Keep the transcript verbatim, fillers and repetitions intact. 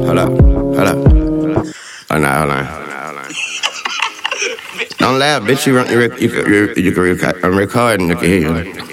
hold up, hold up. Oh, nah, hold on. Don't laugh, bitch. You, you, you, you, you, you can record, I'm recording. You can hear you.